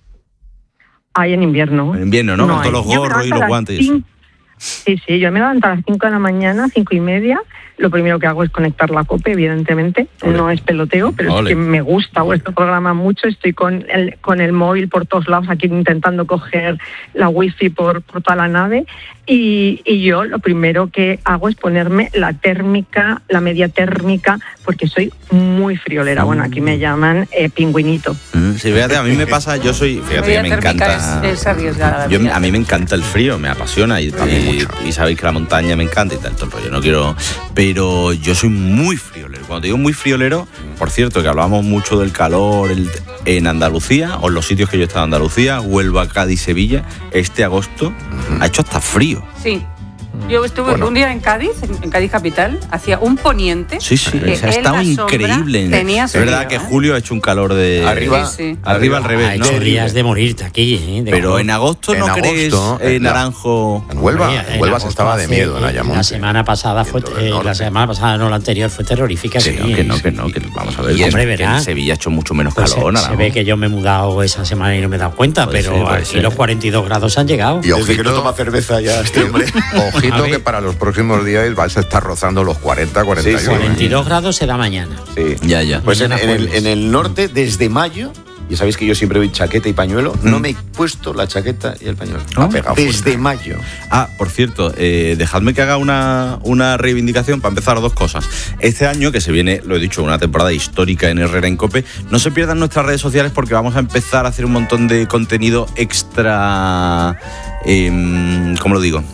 hay en invierno. En invierno, ¿no? Con hay. todos los Yo me gorros y levanto a los las guantes. y eso. cinco. Sí, sí, yo me levanto a las cinco de la mañana, cinco y media. Lo primero que hago es conectar la COPE, evidentemente. Ole. No es peloteo, pero Ole. es que me gusta vuestro programa mucho. Estoy con el, con el móvil por todos lados, aquí intentando coger la wifi por, por toda la nave. Y, y yo lo primero que hago es ponerme la térmica, la media térmica, porque soy muy friolera. Bueno, aquí me llaman eh, pingüinito. Mm, Sí, fíjate, a mí me pasa, yo soy, fíjate que me Media térmica encanta. es- es arriesgada, Yo, mira. a mí me encanta el frío, me apasiona y, y, y sabéis que la montaña me encanta y tal, todo el rollo. No quiero, pero yo soy muy friolero. Cuando te digo muy friolero, por cierto, que hablábamos mucho del calor el- en Andalucía o en los sitios que yo he estado en Andalucía, Huelva, Cádiz, Sevilla, este agosto ha hecho hasta frío. Sí. Yo estuve Bueno. un día en Cádiz, en, en Cádiz capital, hacía un poniente. Sí, sí, que ha en estado la sombra increíble. tenía Es verdad frío, que ¿eh? julio ha hecho un calor de Arriba, Sí, sí. arriba al revés, Ha ¿no? hecho días de morirte aquí, ¿eh? De Pero calor. en agosto En no crees agosto, eh, en la- naranjo. En Huelva, Oye, en en Huelva se agosto estaba de hace- miedo en Ayamonte. La semana pasada fue Viento del eh, la norte. semana pasada, no la anterior, fue terrorífica. Que sí, no, que no, ¿eh? que no, que vamos a ver. Y que- hombre, que en verás. Sevilla ha hecho mucho menos Pues se, calor. se naranjo. ve que yo me he mudado esa semana y no me he dado cuenta, Puede pero ser, puede aquí ser. los cuarenta y dos grados han llegado. Y Desde ojito, que no toma cerveza ya este hombre. A ojito ver. que para los próximos días vais a estar rozando los cuarenta, cuarenta y uno. Sí, sí. cuarenta y dos grados se da mañana. Sí. Ya, ya. Pues en, Mañana en el, jueves. en el norte, desde mayo, y sabéis que yo siempre voy chaqueta y pañuelo, no me he puesto la chaqueta y el pañuelo. ¿No? Ha pegado desde mayo. Ah, por cierto, eh, dejadme que haga una, una reivindicación para empezar dos cosas. Este año, que se viene, lo he dicho, una temporada histórica en Herrera en COPE, no se pierdan nuestras redes sociales porque vamos a empezar a hacer un montón de contenido extra... Eh, ¿Cómo lo digo?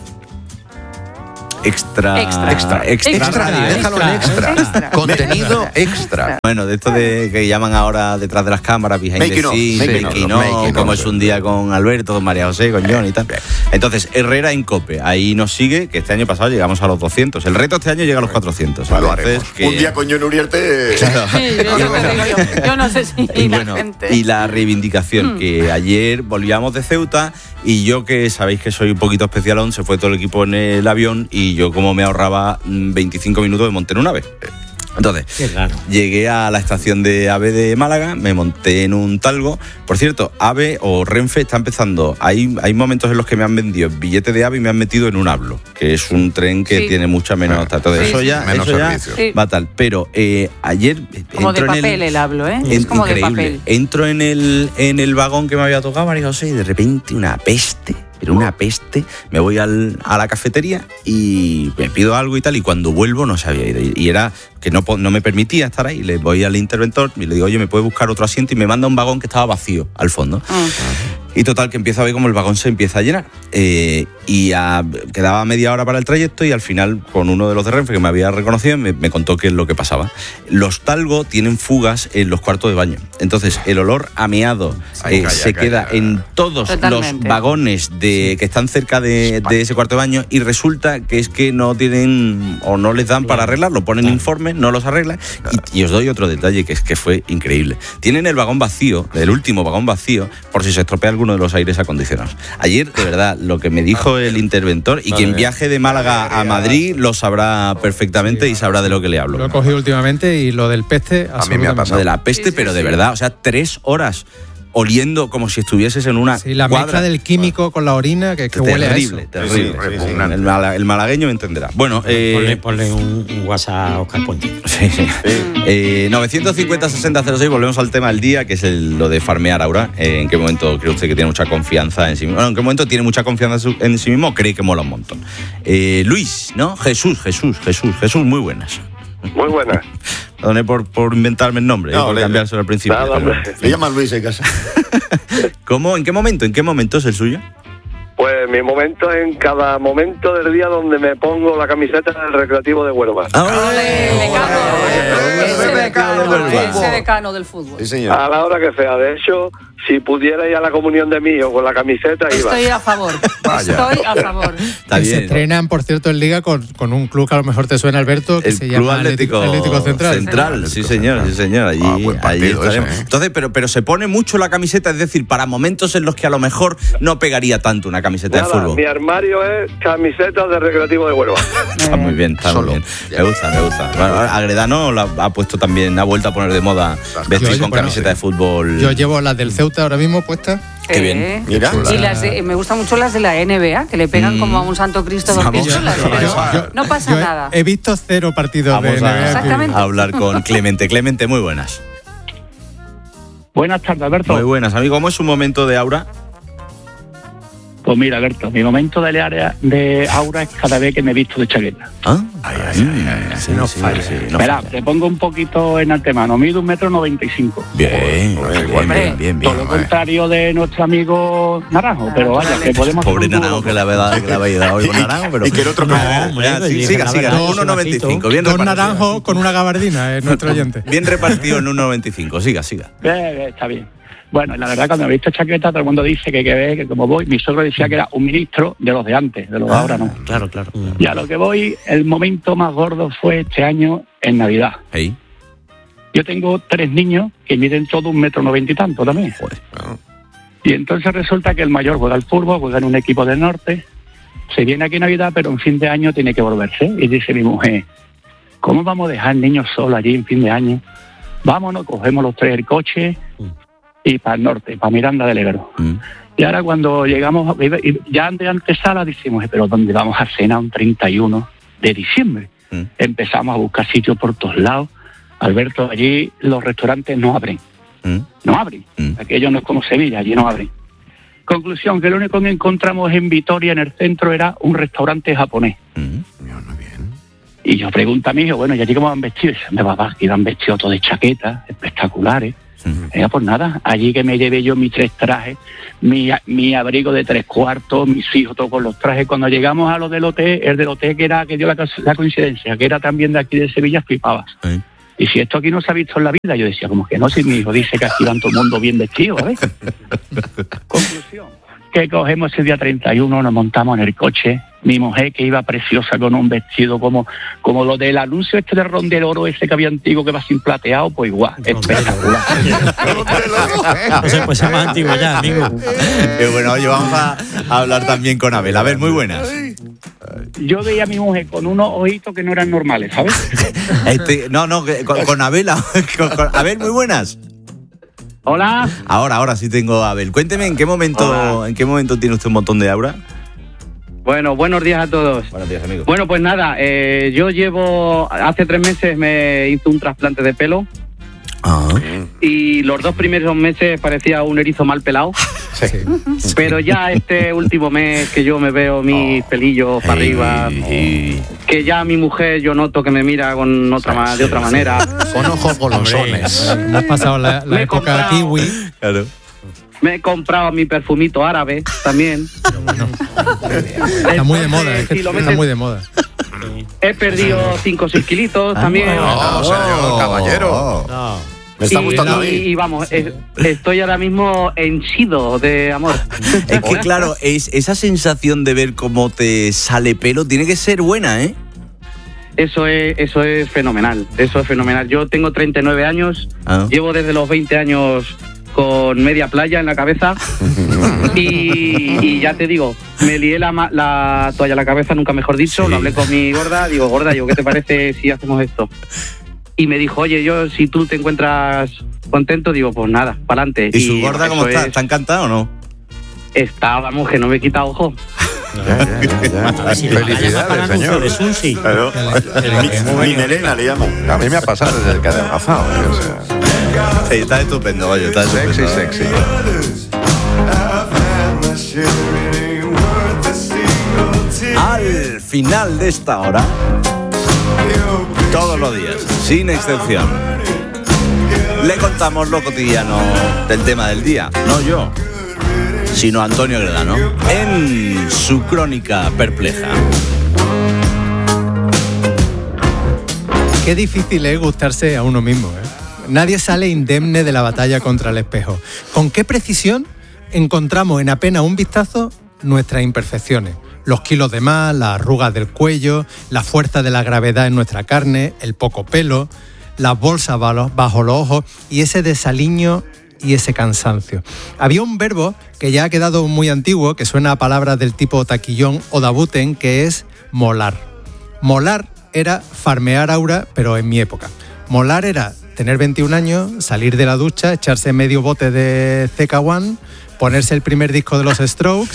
Extra. Extra. Extra. Extra, Extra. déjalo en extra. Extra. Contenido extra. Bueno, de esto de que llaman ahora detrás de las cámaras, behind Making the of, scenes, making making of, of, making como of, es sí. un día con Alberto, con María José, con John y tal. Entonces, Herrera en COPE, ahí nos sigue, que este año pasado llegamos a los doscientos. El reto este año llega a los cuatrocientos. Pues lo Entonces, haremos. que- Un día con John Uriarte. Claro. Sí, yo, yo te digo yo, yo no sé si Y la bueno, gente. y la reivindicación, Mm. que ayer volvíamos de Ceuta y yo, que sabéis que soy un poquito especialón, se fue todo el equipo en el avión y yo, como me ahorraba mm, veinticinco minutos, me monté en un AVE. Entonces, Qué raro. llegué a la estación de AVE de Málaga, me monté en un Talgo. Por cierto, AVE o Renfe está empezando. Hay, hay momentos en los que me han vendido billete de AVE y me han metido en un Hablo, que es un tren que Sí. tiene mucha menos... Entonces, Sí, eso sí. ya, Menos eso ya servicios. Sí. va tal. Pero eh, ayer Como de entro en papel el... el hablo, ¿eh? En- Es como de increíble. papel. Entro en el, en el vagón que me había tocado, María José, y de repente una peste, pero una peste. Me voy al- a la cafetería y me pido algo y tal, y cuando vuelvo no se había ido. Y, y era que no, po- no me permitía estar ahí. Le voy al interventor y le digo, oye, ¿me puede buscar otro asiento? Y me manda un vagón que estaba vacío al fondo. Y total, que empiezo a ver cómo el vagón se empieza a llenar. Eh, y a, quedaba media hora para el trayecto y al final, con uno de los de Renfe que me había reconocido, me, me contó qué es lo que pasaba. Los Talgo tienen fugas en los cuartos de baño. Entonces, el olor a meado Ay, eh, calla, se calla. queda en todos Totalmente. los vagones de, que están cerca de, de ese cuarto de baño y resulta que es que no tienen o no les dan para arreglarlo. Ponen informes, no los arreglan. Y, y os doy otro detalle que es que fue increíble. Tienen el vagón vacío, el último vagón vacío, por si se estropea alguno de los aires acondicionados. Ayer, de verdad, lo que me dijo el interventor, y quien viaje de Málaga a Madrid lo sabrá perfectamente y sabrá de lo que le hablo. Lo he cogido últimamente y lo del peste... A mí me ha pasado. De la peste, Sí, sí, pero de sí. verdad, o sea, tres horas oliendo como si estuvieses en una Sí, la cuadra. mezcla del químico con la orina, que, que huele a eso. Terrible, terrible. Sí, sí, repugnante. El, mala- el malagueño me entenderá. Bueno, eh, Ponle, ponle un, un WhatsApp a Oscar Puente. sí, sí. Eh, novecientos cincuenta sesenta cero seis, volvemos al tema del día, que es el- lo de farmear Aura. Eh, ¿En qué momento cree usted que tiene mucha confianza en sí mismo? Bueno, ¿en qué momento tiene mucha confianza en, su- en sí mismo? Cree que mola un montón. Eh, Luis, ¿no? Jesús, Jesús, Jesús, Jesús, muy buenas. Muy buenas. Perdone por, por inventarme el nombre, No, y por le- cambiárselo al principio. Nada, pero- hombre. Le llaman Luis en casa. ¿Cómo? ¿En qué momento? ¿En qué momento es el suyo? Pues mi momento es en cada momento del día donde me pongo la camiseta del Recreativo de Huelva. Ole, decano. Ese Ese decano, decano del ese decano del fútbol. Sí, señor. A la hora que sea. De hecho, si pudiera ir a la comunión de mí o con la camiseta, iba. Estoy a favor. Vaya. Estoy a favor. Está Que se bien. estrenan, por cierto, en Liga con, con un club que a lo mejor te suena, Alberto, que El se Club llama Atlético, Atlético Central. Central, sí señor, sí señor. Allí, Ah, buen allí partido estaremos. ese, ¿eh? Entonces, pero, pero se pone mucho la camiseta, es decir, para momentos en los que a lo mejor no pegaría tanto una camiseta de Nada, fútbol. mi armario es camisetas del Recreativo de Huelva. Está muy bien, está Solo. muy bien. Me gusta, me gusta. Bueno, Agredano la ha puesto también, ha vuelto a poner de moda vestir Yo, con bueno, camiseta de fútbol. Yo llevo las del Ceuta ahora mismo puestas. Qué bien. Eh, Mira. Y las de- me gustan mucho las de la N B A, que le pegan Mm. como a un Santo Cristo dos Vamos. pistolas. Yo- pero yo- no pasa Yo he- nada. He, visto cero partidos Vamos de N B A. a, Exactamente. a hablar con Clemente. Clemente, muy buenas. Buenas tardes, Alberto. Muy buenas, amigo. ¿Cómo es un momento de Aura? Pues mira, Alberto, mi momento de área de aura es cada vez que me he visto de chaqueta. ¿Ah? Ay, ay, ay, ay, ay. Sí, no falla. Sí, no Verá, falla. te pongo un poquito en antemano. Mido un metro noventa y cinco. Bien, bien, Hombre. bien, bien, Todo bien. lo contrario de nuestro amigo Naranjo, pero vaya, que podemos... Pobre hacer un Naranjo duro. que le había dado, que le había dado hoy con Naranjo, pero... Y que el otro no, no, hombre, hombre, sí, dije siga, la siga, verdad, uno noventa y cinco, bien Dos repartido. naranjos con una gabardina, es nuestro oyente. Bien repartido en uno noventa y cinco, siga, siga. Bien, bien, está bien. Bueno, la verdad, cuando me he visto chaqueta, todo el mundo dice que hay que ver que como voy, mi suegro decía que era un ministro de los de antes, de los de ahora no. Claro, claro. Y a lo que voy, el momento más gordo fue este año en Navidad. Ahí. Yo tengo tres niños que miden todo un metro noventa y tanto también. Y entonces resulta que el mayor juega al fútbol, juega en un equipo del norte, se viene aquí en Navidad, pero en fin de año tiene que volverse. Y dice mi mujer, ¿cómo vamos a dejar niños solos allí en fin de año? Vámonos, cogemos los tres el coche y para el norte, para Miranda del Ebro. Mm. Y ahora cuando llegamos, y ya de antesala decimos, pero ¿dónde vamos a cenar un treinta y uno de diciembre? Mm. Empezamos a buscar sitios por todos lados. Alberto, allí los restaurantes no abren. Mm. No abren. Mm. Aquello no es como Sevilla, allí no abren. Conclusión, que lo único que encontramos en Vitoria, en el centro, era un restaurante japonés. Mm. Y yo pregunto a mi hijo, bueno, ¿y allí cómo van vestidos? Y dice, me papá, que iban vestidos todos de chaquetas, espectaculares. Venga, pues nada, allí que me llevé yo mis tres trajes, mi, mi abrigo de tres cuartos, mis hijos todos con los trajes. Cuando llegamos a lo del hotel, el del hotel que era, que dio la, la coincidencia, que era también de aquí de Sevilla, flipaba. Sí. Y si esto aquí no se ha visto en la vida, yo decía, como que no, si mi hijo dice que aquí van todo el mundo bien vestido, ¿eh? Conclusión, que cogemos ese día treinta y uno, nos montamos en el coche, mi mujer que iba preciosa con un vestido como, como lo del anuncio este de Ron del Oro, ese que había antiguo que va sin plateado, pues igual, espectacular. No se puede ser más antiguo ya, amigo. Qué bueno, oye, vamos a, a hablar también con Abel. A ver, muy buenas. Yo veía a mi mujer con unos ojitos que no eran normales, ¿sabes? Este, no, no, que- con, con Abel, con, con- Abel, muy buenas. Hola. Ahora, ahora sí tengo a Abel. Cuénteme, ¿en qué momento, Hola. en qué momento tiene usted un montón de aura? Bueno, buenos días a todos. Buenos días, amigo. Bueno, pues nada, eh, yo llevo, hace tres meses me hice un trasplante de pelo Ah. y los dos primeros meses parecía un erizo mal pelado, pero ya este último mes que yo me veo mis pelillos para arriba, que ya mi mujer yo noto que me mira con otra ma- de otra manera. Con ojos golosones. Me has pasado la, la Me he época comprado- kiwi. Claro. Me he comprado mi perfumito árabe también. Está muy de moda, es que si lo está metes- muy de moda. He perdido cinco o seis kilitos también. No, señor, caballero. Me está y, gustando a mí. y, y vamos, es- estoy ahora mismo henchido de amor. Es que claro, es, esa sensación de ver cómo te sale pelo tiene que ser buena, ¿eh? Eso es, eso es fenomenal, eso es fenomenal. Yo tengo treinta y nueve años, Ah. llevo desde los veinte años con media playa en la cabeza y, y ya te digo, me lié la, ma- la toalla a la cabeza, nunca mejor dicho, lo hablé con mi gorda, digo, gorda, digo, ¿qué te parece si hacemos esto? Y me dijo, oye, yo si tú te encuentras contento, digo, pues nada, para adelante. ¿Y su gorda cómo está? ¿Está encantada o no? Está, vamos, que no me quita ojo. Felicidades, señor. Claro. Mi, mi melena le llama. A mí me ha pasado desde que he adelgazado. ¿eh? O sea, Sí, está estupendo, vaya, está estupendo. sexy, sexy. Al final de esta hora, todos los días, sin excepción, le contamos lo cotidiano del tema del día. No yo, sino Antonio Gredano, en su crónica perpleja. Qué difícil es gustarse a uno mismo, ¿eh? Nadie sale indemne de la batalla contra el espejo. ¿Con qué precisión encontramos en apenas un vistazo nuestras imperfecciones? Los kilos de más, las arrugas del cuello, la fuerza de la gravedad en nuestra carne, el poco pelo, las bolsas bajo los ojos y ese desaliño y ese cansancio. Había un verbo que ya ha quedado muy antiguo, que suena a palabras del tipo taquillón o dabuten, que es molar. Molar era farmear aura, pero en mi época. Molar era tener veintiún años, salir de la ducha, echarse medio bote de C K uno, ponerse el primer disco de los Strokes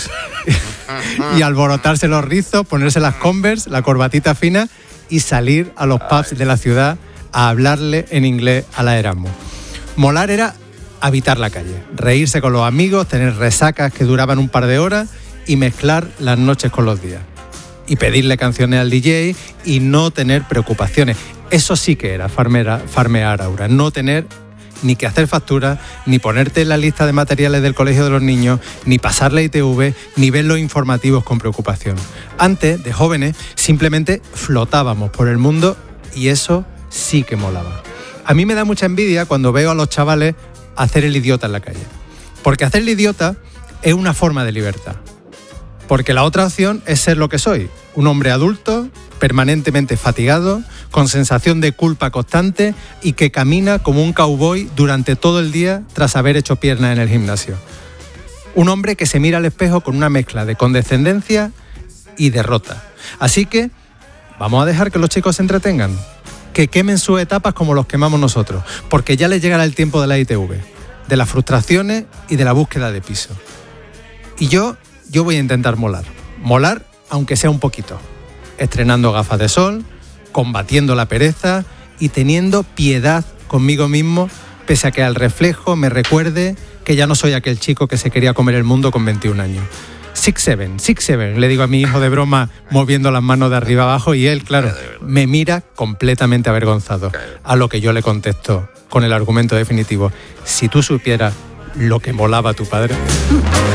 y alborotarse los rizos, ponerse las Converse, la corbatita fina y salir a los pubs de la ciudad a hablarle en inglés a la Erasmus. Molar era habitar la calle, reírse con los amigos, tener resacas que duraban un par de horas y mezclar las noches con los días. Y pedirle canciones al D J y no tener preocupaciones. Eso sí que era farmear, farmear aura, no tener ni que hacer facturas, ni ponerte en la lista de materiales del colegio de los niños, ni pasar la I T V, ni ver los informativos con preocupación. Antes, de jóvenes, simplemente flotábamos por el mundo y eso sí que molaba. A mí me da mucha envidia cuando veo a los chavales hacer el idiota en la calle. Porque hacer el idiota es una forma de libertad. Porque la otra opción es ser lo que soy, un hombre adulto, permanentemente fatigado, con sensación de culpa constante y que camina como un cowboy durante todo el día tras haber hecho piernas en el gimnasio. Un hombre que se mira al espejo con una mezcla de condescendencia y derrota. Así que vamos a dejar que los chicos se entretengan, que quemen sus etapas como los quemamos nosotros, porque ya les llegará el tiempo de la I T V, de las frustraciones y de la búsqueda de piso. Y yo, yo voy a intentar molar. Molar, aunque sea un poquito. Estrenando gafas de sol, combatiendo la pereza y teniendo piedad conmigo mismo, pese a que al reflejo me recuerde que ya no soy aquel chico que se quería comer el mundo con veintiún años. Six seven, six seven, le digo a mi hijo de broma moviendo las manos de arriba abajo y él, claro, me mira completamente avergonzado. A lo que yo le contesto con el argumento definitivo: si tú supieras lo que molaba tu padre.